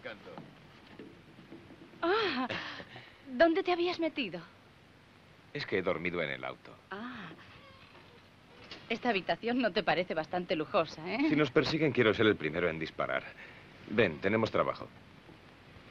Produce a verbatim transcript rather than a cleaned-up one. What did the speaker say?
encanto. Ah, ¿dónde te habías metido? Es que he dormido en el auto. Ah, esta habitación no te parece bastante lujosa, ¿eh? Si nos persiguen, quiero ser el primero en disparar. Ven, tenemos trabajo.